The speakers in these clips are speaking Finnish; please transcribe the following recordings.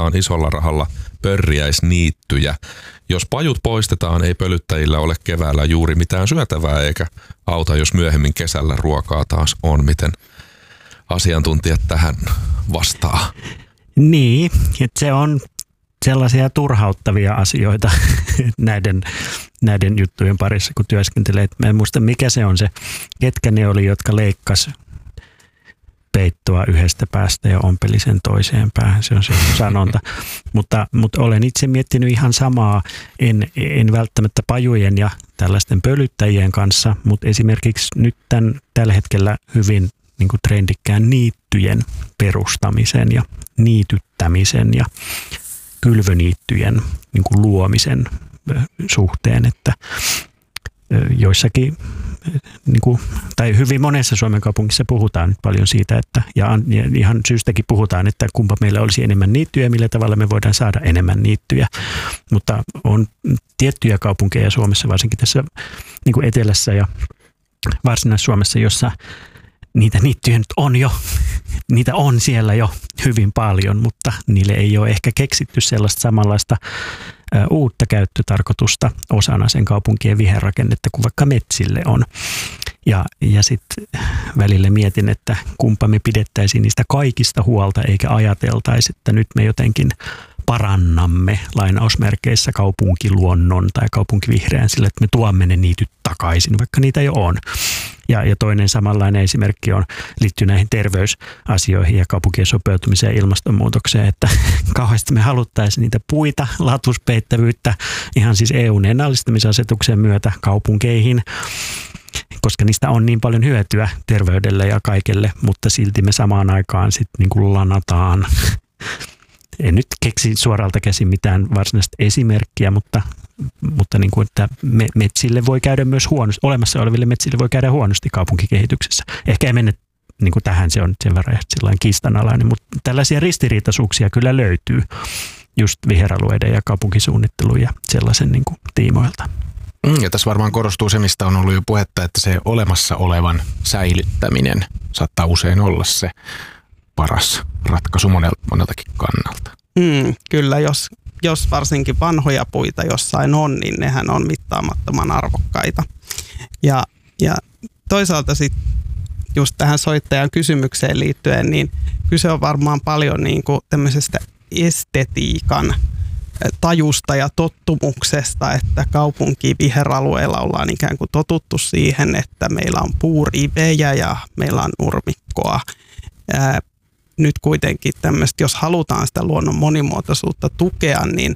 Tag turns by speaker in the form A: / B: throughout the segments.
A: rakennetaan isolla rahalla pörriäisniittyjä. Jos pajut poistetaan, ei pölyttäjillä ole keväällä juuri mitään syötävää eikä auta, jos myöhemmin kesällä ruokaa taas on. Miten asiantuntijat tähän vastaa?
B: Niin, että se on sellaisia turhauttavia asioita näiden juttujen parissa, kun työskentelee. Mä en muista, mikä se on se, ketkä ne oli, jotka leikkasi peittoa yhdestä päästä ja ompeli sen toiseen päähän. Se on se sanonta. mutta olen itse miettinyt ihan samaa, en välttämättä pajujen ja tällaisten pölyttäjien kanssa, mutta esimerkiksi nyt tällä hetkellä hyvin niin kuin trendikkään niittyjen perustamisen ja niityttämisen ja kylvöniittyjen niin kuin luomisen suhteen, että joissakin niin kuin, tai hyvin monessa Suomen kaupungissa puhutaan nyt paljon siitä, että ja ihan syystäkin puhutaan, että kumpa meillä olisi enemmän niittyjä, millä tavalla me voidaan saada enemmän niittyjä, mutta on tiettyjä kaupunkeja Suomessa, varsinkin tässä niin kuin etelässä ja Varsinais-Suomessa, jossa niitä niittyjä nyt on jo, niitä on siellä jo hyvin paljon, mutta niille ei ole ehkä keksitty sellaista samanlaista uutta käyttötarkoitusta osana sen kaupunkien viherrakennetta kuin vaikka metsille on. Ja sitten välillä mietin, että kumpa me pidettäisiin niistä kaikista huolta eikä ajateltaisi, että nyt me jotenkin parannamme lainausmerkeissä kaupunkiluonnon tai kaupunkivihreän sillä, että me tuomme ne niityt takaisin, vaikka niitä jo on. Ja toinen samanlainen esimerkki liittyy näihin terveysasioihin ja kaupunkien sopeutumiseen ja ilmastonmuutokseen, että kauheasti me haluttaisiin niitä puita, latuspeittävyyttä ihan siis EU:n ennallistamisasetuksen myötä kaupunkeihin, koska niistä on niin paljon hyötyä terveydelle ja kaikelle, mutta silti me samaan aikaan sitten niin kuin lanataan. En nyt keksi suoralta käsin mitään varsinaista esimerkkiä, mutta niin kuin, että metsille voi käydä myös huonosti, olemassa oleville metsille voi käydä huonosti kaupunkikehityksessä. Ehkä ei mennä niin kuin tähän, se on sen verran sellainen kiistanalainen, mutta tällaisia ristiriitaisuuksia kyllä löytyy just viheralueiden ja kaupunkisuunnittelun ja sellaisen niin kuin tiimoilta.
C: Ja tässä varmaan korostuu se, mistä on ollut jo puhetta, että se olemassa olevan säilyttäminen saattaa usein olla se paras ratkaisu moneltakin kannalta.
D: Kyllä, jos varsinkin vanhoja puita jossain on, niin nehän on mittaamattoman arvokkaita. Ja toisaalta sitten just tähän soittajan kysymykseen liittyen, niin kyse on varmaan paljon niin kuin tämmöisestä estetiikan tajusta ja tottumuksesta, että kaupunkiviheralueilla ollaan ikään kuin totuttu siihen, että meillä on puurivejä ja meillä on nurmikkoa. Nyt kuitenkin tämmöistä, jos halutaan sitä luonnon monimuotoisuutta tukea, niin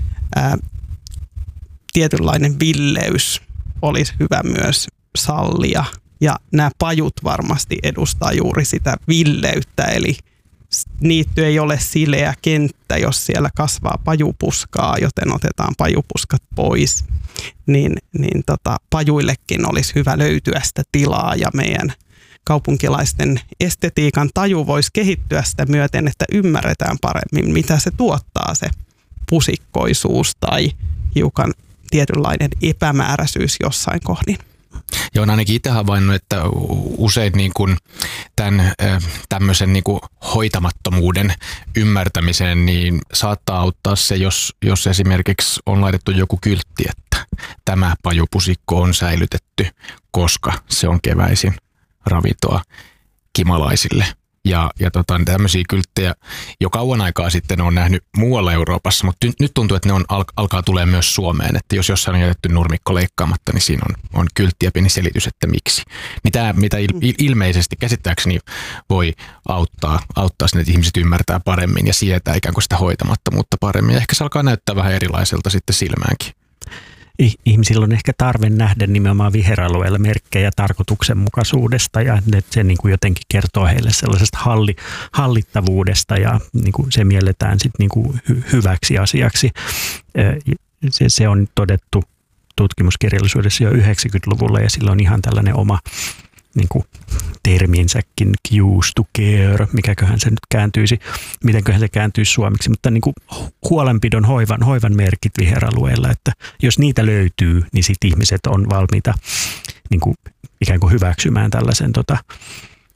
D: tietynlainen villeys olisi hyvä myös sallia. Ja nämä pajut varmasti edustaa juuri sitä villeyttä, eli niitty ei ole sileä kenttä, jos siellä kasvaa pajupuskaa, joten otetaan pajupuskat pois. Niin pajuillekin olisi hyvä löytyä sitä tilaa ja meidän kaupunkilaisten estetiikan taju voisi kehittyä sitä myöten, että ymmärretään paremmin, mitä se tuottaa se pusikkoisuus tai hiukan tietynlainen epämääräisyys jossain kohdin.
C: Ja on ainakin itse havainnut, että usein niin kuin tämän tämmöisen niin kuin hoitamattomuuden ymmärtämiseen niin saattaa auttaa se, jos esimerkiksi on laitettu joku kyltti, että tämä pajupusikko on säilytetty, koska se on keväisin ravintoa kimalaisille. Ja tämmöisiä kylttejä jo kauan aikaa sitten on nähnyt muualla Euroopassa, mutta nyt tuntuu, että ne alkaa tulee myös Suomeen. Että jos jossain on jätetty nurmikko leikkaamatta, niin siinä on kyltti ja pieni selitys, että miksi. Mitä ilmeisesti käsittääkseni voi auttaa sinne, että ihmiset ymmärtää paremmin ja sietää ikään kuin sitä hoitamattomuutta paremmin. Ja ehkä se alkaa näyttää vähän erilaiselta sitten silmäänkin.
B: Ihmisillä on ehkä tarve nähdä nimenomaan viheralueella merkkejä tarkoituksenmukaisuudesta ja se niin kuin jotenkin kertoo heille sellaisesta hallittavuudesta ja niin kuin se mielletään sitten niin kuin hyväksi asiaksi. Se on todettu tutkimuskirjallisuudessa jo 90-luvulla ja sillä on ihan tällainen oma niin kuin terminsäkin cues to care, mikäköhän se nyt kääntyisi, mitenköhän se kääntyisi suomeksi, mutta niin kuin huolenpidon hoivan merkit viheralueella, että jos niitä löytyy, niin sitten ihmiset on valmiita niin kuin ikään kuin hyväksymään tällaisen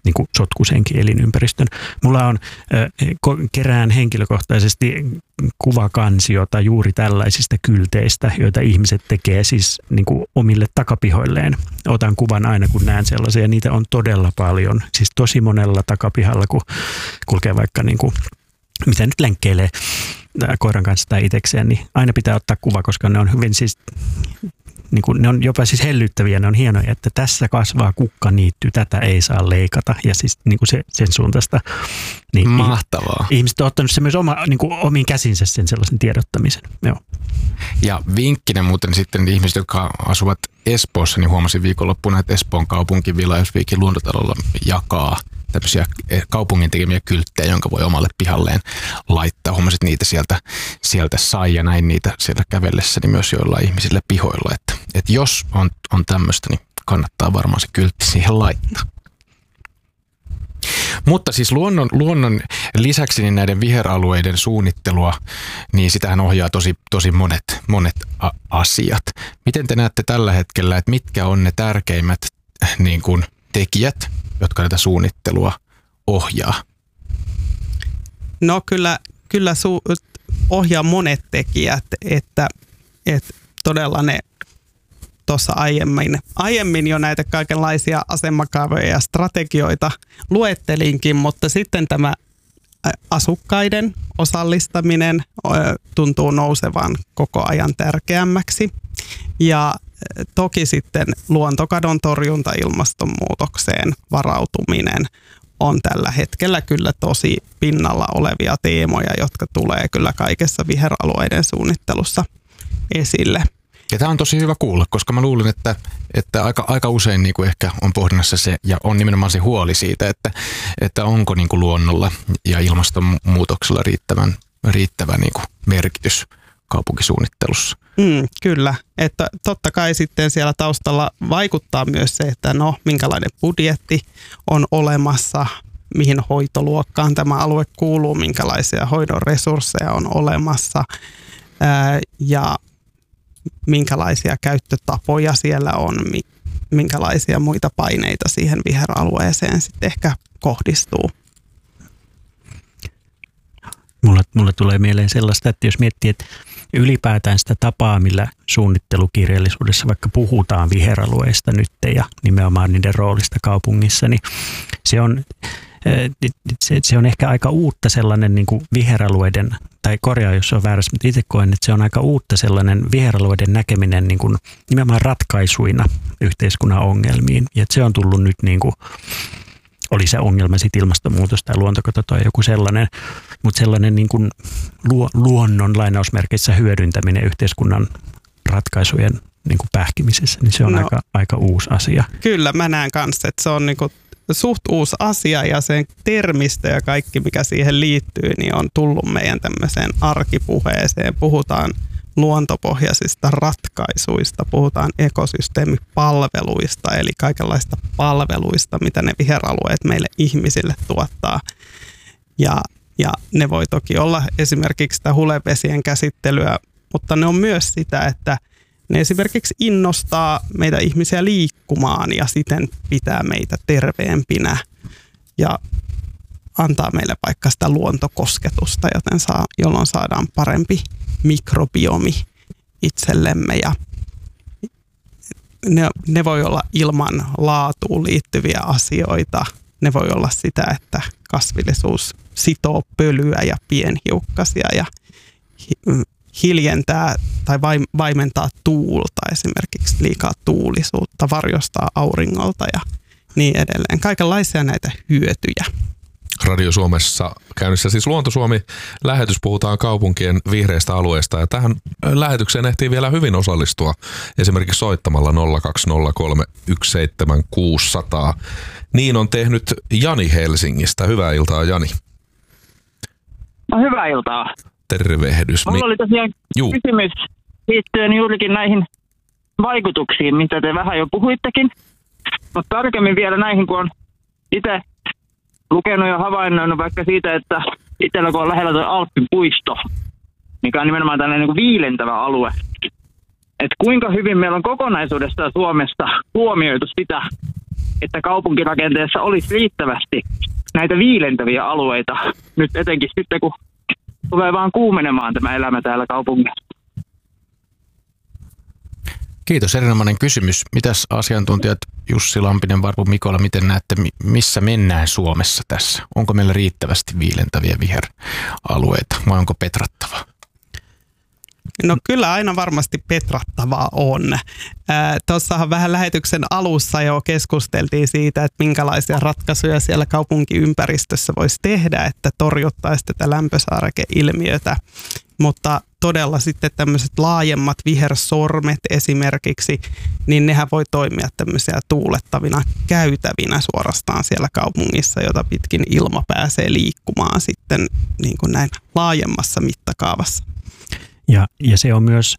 B: niin kuin sotkuisenkin elinympäristön. Mulla on kerään henkilökohtaisesti kuvakansiota juuri tällaisista kylteistä, joita ihmiset tekee siis niin kuin omille takapihoilleen. Otan kuvan aina, kun näen sellaisia. Niitä on todella paljon. Siis tosi monella takapihalla, kun kulkee vaikka niin kuin, mitä nyt lenkkeilee koiran kanssa tai itsekseen, niin aina pitää ottaa kuva, koska ne on hyvin siis, niin kuin, ne on jopa siis hellyttäviä, ne on hienoja, että tässä kasvaa kukkaniitty, tätä ei saa leikata ja siis niin kuin sen suuntaista. Niin
C: mahtavaa.
B: Ihmiset on ottanut se myös niin kuin omiin käsinsä sen sellaisen tiedottamisen. Joo.
C: Ja vinkkinä muuten sitten ihmiset, jotka asuvat Espoossa, niin huomasin viikonloppuna, että Espoon kaupunki Vilajausviikin luontotalolla jakaa tämmöisiä kaupungin tekemiä kylttejä, jonka voi omalle pihalleen laittaa. Huomasit, niitä sieltä sai ja näin niitä sieltä kävellessäni myös joillain ihmisillä pihoilla. Että jos on tämmöistä, niin kannattaa varmaan se kyltti siihen laittaa. Mutta siis luonnon lisäksi niin näiden viheralueiden suunnittelua, niin sitähän ohjaa tosi monet asiat. Miten te näette tällä hetkellä, että mitkä on ne tärkeimmät niin kuin tekijät, jotka tätä suunnittelua ohjaa?
D: No kyllä ohjaa monet tekijät, että todella ne tuossa aiemmin jo näitä kaikenlaisia asemakaavoja ja strategioita luettelinkin, mutta sitten tämä asukkaiden osallistaminen tuntuu nousevan koko ajan tärkeämmäksi. Ja toki sitten luontokadon torjunta, ilmastonmuutokseen varautuminen on tällä hetkellä kyllä tosi pinnalla olevia teemoja, jotka tulee kyllä kaikessa viheralueiden suunnittelussa esille.
C: Ja tämä on tosi hyvä kuulla, koska mä luulin, että aika usein niin kuin ehkä on pohdinnassa se, ja on nimenomaan se huoli siitä, että onko niin kuin luonnolla ja ilmastonmuutoksella riittävä niin kuin merkitys kaupunkisuunnittelussa.
D: Kyllä, että totta kai sitten siellä taustalla vaikuttaa myös se, että minkälainen budjetti on olemassa, mihin hoitoluokkaan tämä alue kuuluu, minkälaisia hoidon resursseja on olemassa ja minkälaisia käyttötapoja siellä on, minkälaisia muita paineita siihen viheralueeseen sitten ehkä kohdistuu.
B: Mulle tulee mieleen sellaista, että jos miettii, että ylipäätään sitä tapaa, millä suunnittelukirjallisuudessa vaikka puhutaan viheralueista nyt ja nimenomaan niiden roolista kaupungissa, niin se on ehkä aika uutta sellainen niin kuin viheralueiden, tai korjaa jos se on väärässä, mutta itse koen, että se on aika uutta sellainen viheralueiden näkeminen niin kuin nimenomaan ratkaisuina yhteiskunnan ongelmiin. Ja se on tullut nyt niin kuin, oli se ongelma sitten ilmastonmuutos tai luontokato tai joku sellainen, mutta sellainen niin kuin luonnon lainausmerkeissä hyödyntäminen yhteiskunnan ratkaisujen niin kuin pähkimisessä, niin se on aika uusi asia.
D: Kyllä, mä näen kanssa, että se on niin kuin suht uusi asia ja sen termistö ja kaikki, mikä siihen liittyy, niin on tullut meidän tämmöiseen arkipuheeseen. Puhutaan luontopohjaisista ratkaisuista, puhutaan ekosysteemipalveluista, eli kaikenlaista palveluista, mitä ne viheralueet meille ihmisille tuottaa. Ja ne voi toki olla esimerkiksi sitä hulevesien käsittelyä, mutta ne on myös sitä, että ne esimerkiksi innostaa meitä ihmisiä liikkumaan ja siten pitää meitä terveempinä ja antaa meille vaikka sitä luontokosketusta, jolloin saadaan parempi mikrobiomi itsellemme. Ja ne voi olla ilman laatuun liittyviä asioita. Ne voi olla sitä, että kasvillisuus sitoo pölyä ja pienhiukkasia ja hiljentää tai vaimentaa tuulta, esimerkiksi liikaa tuulisuutta, varjostaa auringolta ja niin edelleen. Kaikenlaisia näitä hyötyjä.
A: Radio Suomessa käynnissä siis Luonto Suomi-lähetys, puhutaan kaupunkien vihreistä alueista ja tähän lähetykseen ehtii vielä hyvin osallistua esimerkiksi soittamalla 020317600. Niin on tehnyt Jani Helsingistä. Hyvää iltaa, Jani.
E: No, hyvää iltaa.
A: Tervehdys.
E: Mulla oli tosiaan kysymys liittyen juurikin näihin vaikutuksiin, mitä te vähän jo puhuittekin. Mutta tarkemmin vielä näihin, kun on itse lukenut ja havainnoinut vaikka siitä, että itsellä kun on lähellä tuo Alppipuisto, mikä on nimenomaan tällainen niin kuin viilentävä alue. Että kuinka hyvin meillä on kokonaisuudessaan Suomessa huomioitu sitä, että kaupunkirakenteessa olisi riittävästi näitä viilentäviä alueita, nyt etenkin sitten kun tulee vaan kuumenemaan tämä elämä täällä kaupungissa.
C: Kiitos, erinomainen kysymys. Mitäs asiantuntijat Jussi Lampinen, Varpu Mikola, miten näette, missä mennään Suomessa tässä? Onko meillä riittävästi viilentäviä viheralueita vai onko petrattavaa?
D: No kyllä aina varmasti petrattavaa on. Tuossahan vähän lähetyksen alussa jo keskusteltiin siitä, että minkälaisia ratkaisuja siellä kaupunkiympäristössä voisi tehdä, että torjuttaisiin tätä lämpösaarekeilmiötä. Mutta todella sitten tämmöiset laajemmat vihersormet esimerkiksi, niin nehän voi toimia tämmöisiä tuulettavina käytävinä suorastaan siellä kaupungissa, jota pitkin ilma pääsee liikkumaan sitten niin kuin näin laajemmassa mittakaavassa.
B: Ja se on myös,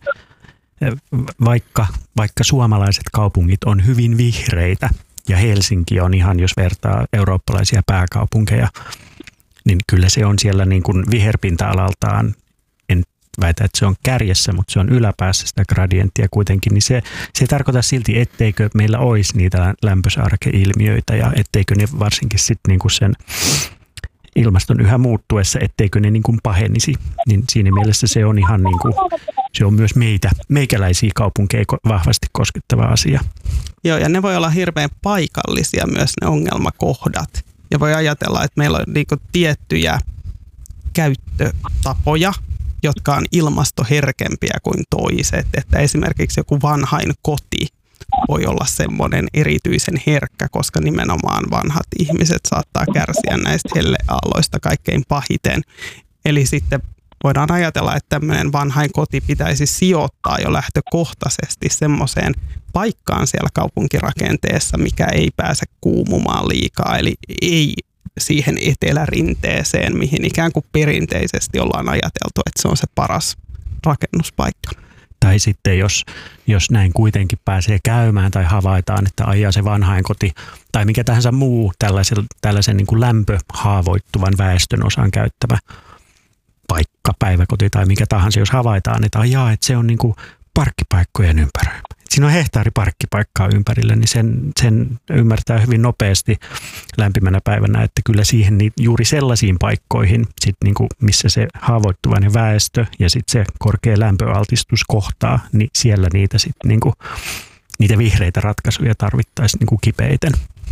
B: vaikka suomalaiset kaupungit on hyvin vihreitä, ja Helsinki on ihan, jos vertaa eurooppalaisia pääkaupunkeja, niin kyllä se on siellä niin kuin viherpinta-alaltaan, en väitä, että se on kärjessä, mutta se on yläpäässä sitä gradienttia kuitenkin, niin se tarkoittaa silti, etteikö meillä olisi niitä lämpösaarekeilmiöitä, ja etteikö ne varsinkin sitten niin kuin sen ilmaston yhä muuttuessa, etteikö ne niin kuin pahenisi, niin siinä mielessä se on ihan niin kuin, se on myös meikäläisiä kaupunkeja vahvasti koskettava asia.
D: Joo, ja ne voi olla hirveän paikallisia myös ne ongelmakohdat. Ja voi ajatella, että meillä on niin kuin tiettyjä käyttötapoja, jotka on ilmastoherkempiä kuin toiset. Että esimerkiksi joku vanhain koti voi olla semmoinen erityisen herkkä, koska nimenomaan vanhat ihmiset saattaa kärsiä näistä helleaalloista kaikkein pahiten. Eli sitten voidaan ajatella, että tämmöinen vanhain koti pitäisi sijoittaa jo lähtökohtaisesti semmoiseen paikkaan siellä kaupunkirakenteessa, mikä ei pääse kuumumaan liikaa, eli ei siihen etelärinteeseen, mihin ikään kuin perinteisesti ollaan ajateltu, että se on se paras rakennuspaikka.
B: Tai sitten jos näin kuitenkin pääsee käymään tai havaitaan, että ajaa se vanhainkoti tai mikä tahansa muu tällaisen niin kuin lämpöhaavoittuvan väestön osan käyttävä paikka, päiväkoti tai mikä tahansa, jos havaitaan, että ajaa, että se on niin kuin parkkipaikkojen ympäröimä. Siinä on hehtaari parkkipaikkaa ympärillä, niin sen ymmärtää hyvin nopeasti lämpimänä päivänä, että kyllä siihen juuri sellaisiin paikkoihin, sit niin kuin missä se haavoittuvainen väestö ja sitten se korkea lämpöaltistus kohtaa, niin siellä niitä, sit niin kuin, niitä vihreitä ratkaisuja tarvittaisiin niin kuin kipeiten.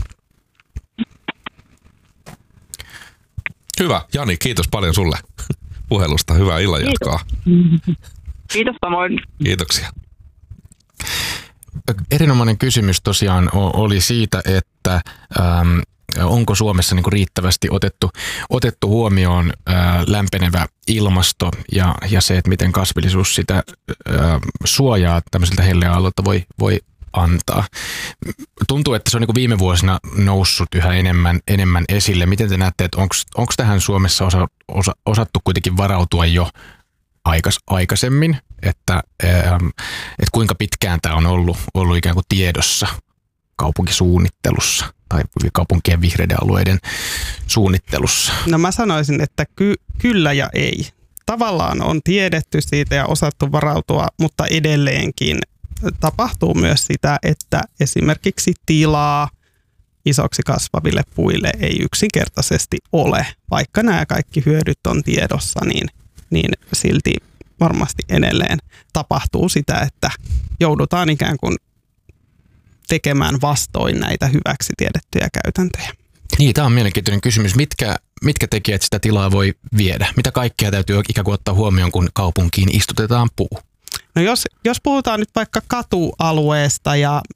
A: Hyvä. Jani, kiitos paljon sulle puhelusta. Hyvää illanjatkoa.
E: Kiitos samoin.
A: Kiitoksia.
C: Erinomainen kysymys tosiaan oli siitä, että onko Suomessa niin kuin riittävästi otettu huomioon lämpenevä ilmasto ja se, että miten kasvillisuus sitä suojaa tämmöisiltä helleaallolta voi antaa. Tuntuu, että se on niin kuin viime vuosina noussut yhä enemmän esille. Miten te näette, että onko tähän Suomessa osattu kuitenkin varautua jo aikaisemmin, että kuinka pitkään tämä on ollut ikään kuin tiedossa kaupunkisuunnittelussa tai kaupunkien vihreiden alueiden suunnittelussa?
D: No mä sanoisin, että kyllä ja ei. Tavallaan on tiedetty siitä ja osattu varautua, mutta edelleenkin tapahtuu myös sitä, että esimerkiksi tilaa isoksi kasvaville puille ei yksinkertaisesti ole. Vaikka nämä kaikki hyödyt on tiedossa, niin silti varmasti edelleen tapahtuu sitä, että joudutaan ikään kuin tekemään vastoin näitä hyväksi tiedettyjä käytäntöjä.
C: Niin, tämä on mielenkiintoinen kysymys. Mitkä tekijät sitä tilaa voi viedä? Mitä kaikkea täytyy ikään kuin ottaa huomioon, kun kaupunkiin istutetaan puu?
D: No jos puhutaan nyt vaikka katualueesta,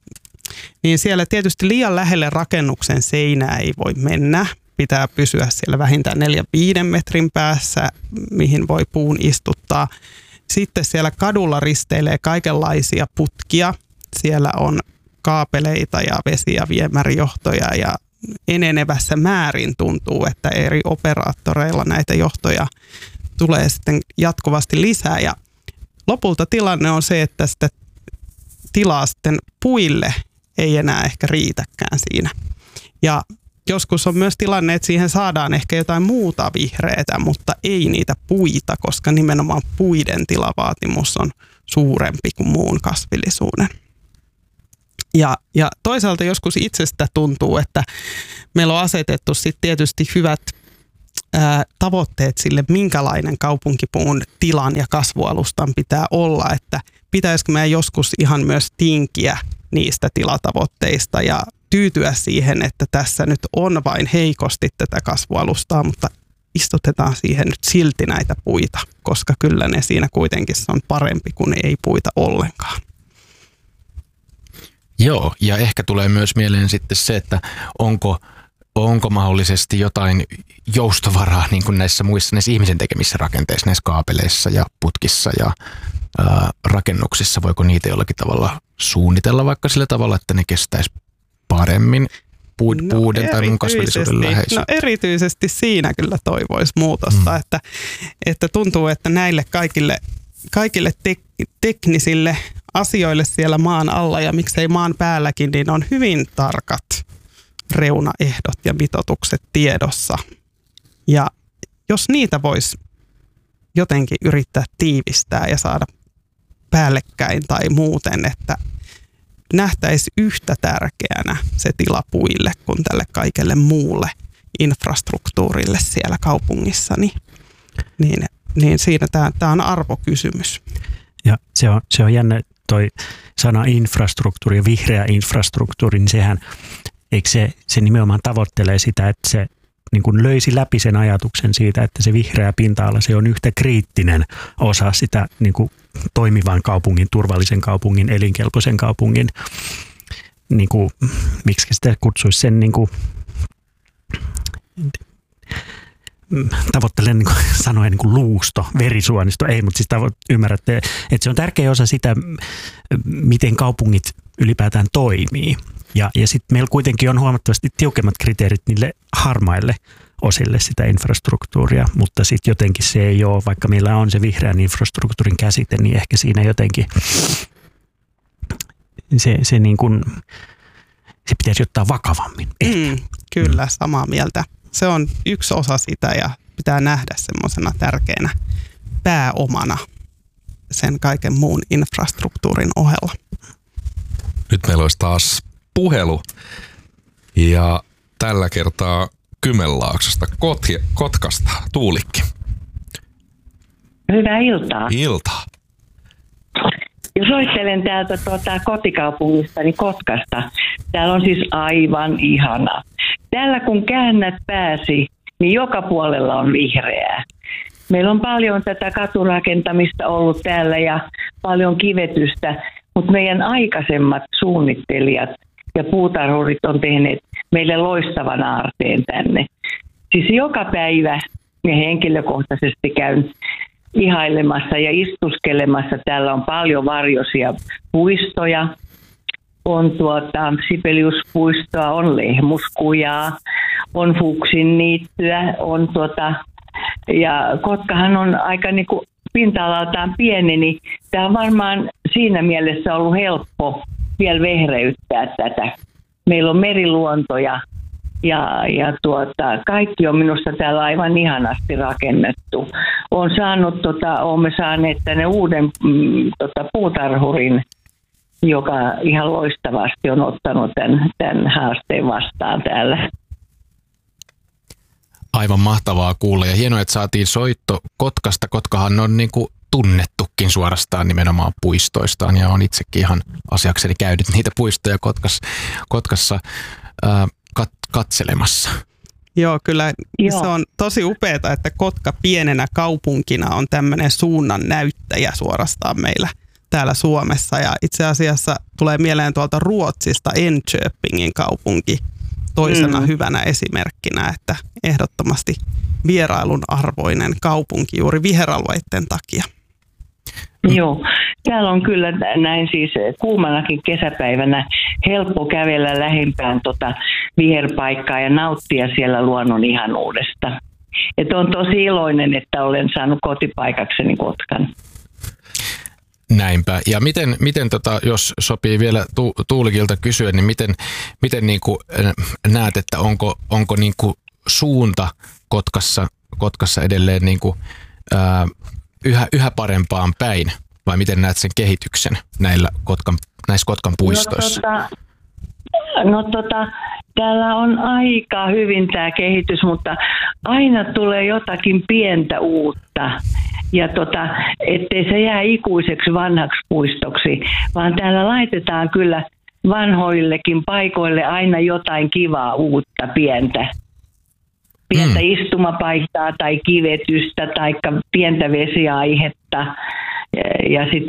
D: niin siellä tietysti liian lähelle rakennuksen seinää ei voi mennä. Pitää pysyä siellä vähintään 4-5 metrin päässä, mihin voi puun istuttaa. Sitten siellä kadulla risteilee kaikenlaisia putkia. Siellä on kaapeleita ja vesi- ja viemärijohtoja ja enenevässä määrin tuntuu, että eri operaattoreilla näitä johtoja tulee sitten jatkuvasti lisää. Ja lopulta tilanne on se, että sitä tilaa sitten puille ei enää ehkä riitäkään siinä. Ja joskus on myös tilanne, että siihen saadaan ehkä jotain muuta vihreätä, mutta ei niitä puita, koska nimenomaan puiden tilavaatimus on suurempi kuin muun kasvillisuuden. Ja toisaalta joskus itsestä tuntuu, että meillä on asetettu sitten tietysti hyvät tavoitteet sille, minkälainen kaupunkipuun tilan ja kasvualustan pitää olla, että pitäisikö meidän joskus ihan myös tinkiä niistä tilatavoitteista ja tyytyä siihen, että tässä nyt on vain heikosti tätä kasvualustaa, mutta istutetaan siihen nyt silti näitä puita, koska kyllä ne siinä kuitenkin on parempi kuin ei puita ollenkaan.
C: Joo, ja ehkä tulee myös mieleen sitten se, että onko mahdollisesti jotain joustovaraa niin kuin näissä ihmisen tekemissä rakenteissa, näissä kaapeleissa ja putkissa ja rakennuksissa. Voiko niitä jollakin tavalla suunnitella vaikka sillä tavalla, että ne kestäisi paremmin puuden tai muun kasvillisuuden läheisyyttä?
D: No erityisesti siinä kyllä toivoisi muutosta, että tuntuu, että näille kaikille teknisille asioille siellä maan alla ja miksei maan päälläkin, niin on hyvin tarkat reunaehdot ja mitoitukset tiedossa. Ja jos niitä voisi jotenkin yrittää tiivistää ja saada päällekkäin tai muuten, että nähtäisi yhtä tärkeänä se tila puille kuin tälle kaikelle muulle infrastruktuurille siellä kaupungissa, niin siinä tämä on arvokysymys.
B: Ja se on jännä toi sana infrastruktuuri ja vihreä infrastruktuuri, niin sehän, eikö se nimenomaan tavoittelee sitä, että se niin kuin löisi läpi sen ajatuksen siitä, että se vihreä pinta-ala, se on yhtä kriittinen osa sitä niin kuin toimivan kaupungin, turvallisen kaupungin, elinkelpoisen kaupungin, niin kuin, miksi sitä kutsuisi sen niin kuin, tavoittelen niin sanoen niin kuin luusto, verisuonisto, ei, mutta siis ymmärrätte, että se on tärkeä osa sitä, miten kaupungit ylipäätään toimii. Ja sitten meillä kuitenkin on huomattavasti tiukemmat kriteerit niille harmaille osille sitä infrastruktuuria, mutta sitten jotenkin se ei ole, vaikka meillä on se vihreän infrastruktuurin käsite, niin ehkä siinä jotenkin se niin kuin, se pitäisi ottaa vakavammin.
D: Kyllä, samaa mieltä. Se on yksi osa sitä ja pitää nähdä semmoisena tärkeänä pääomana sen kaiken muun infrastruktuurin ohella.
A: Nyt meillä olisi taas puhelu ja tällä kertaa Kymenlaaksosta, Kotkasta, Tuulikki.
F: Hyvää iltaa.
A: Iltaa.
F: Ja soittelen täältä kotikaupungistani Kotkasta. Täällä on siis aivan ihana. Täällä kun käännät pääsi, niin joka puolella on vihreää. Meillä on paljon tätä katurakentamista ollut täällä ja paljon kivetystä, mutta meidän aikaisemmat suunnittelijat ja puutarhurit on tehneet meille loistavan aarteen tänne. Siis joka päivä ja henkilökohtaisesti käyn ihailemassa ja istuskelemassa. Täällä on paljon varjoisia puistoja. On Sibeliuspuistoa, on Lehmuskujaa, on Fuksinniittyä, on ja Kotkahan on aika niinku pinta-alaltaan pieni, niin tämä on varmaan siinä mielessä ollut helppo vielä vehreyttää tätä. Meillä on meriluontoja ja kaikki on minusta täällä aivan ihanasti rakennettu. Olemme saaneet tänne uuden puutarhurin, joka ihan loistavasti on ottanut tämän haasteen vastaan täällä.
C: Aivan mahtavaa kuulla ja hienoa, että saatiin soitto Kotkasta. Kotkahan on niin kuin tunnettukin suorastaan nimenomaan puistoistaan ja on itsekin ihan asiakseni käynyt niitä puistoja Kotkassa katselemassa.
D: Joo, kyllä se on tosi upeaa, että Kotka pienenä kaupunkina on tämmöinen suunnan näyttäjä suorastaan meillä täällä Suomessa. Ja itse asiassa tulee mieleen tuolta Ruotsista Enköpingin kaupunki toisena hyvänä esimerkkinä, että ehdottomasti vierailun arvoinen kaupunki juuri viheralueiden takia.
F: Joo, täällä on kyllä näin siis kuumanakin kesäpäivänä helppo kävellä lähempään viherpaikkaa ja nauttia siellä luonnon ihanuudesta. Et on tosi iloinen, että olen saanut kotipaikakseni Kotkan.
C: Näinpä. Ja miten jos sopii vielä Tuulikilta kysyä, niin miten niin kuin näet, että onko niin kuin suunta Kotkassa edelleen niin kuin, yhä parempaan päin, vai miten näet sen kehityksen näissä Kotkan puistoissa?
F: No, No täällä on aika hyvin tämä kehitys, mutta aina tulee jotakin pientä uutta. Ja ettei se jää ikuiseksi vanhaksi puistoksi, vaan täällä laitetaan kyllä vanhoillekin paikoille aina jotain kivaa uutta pientä. Pientä istumapaikkaa tai kivetystä tai pientä vesiaihetta. Ja sitten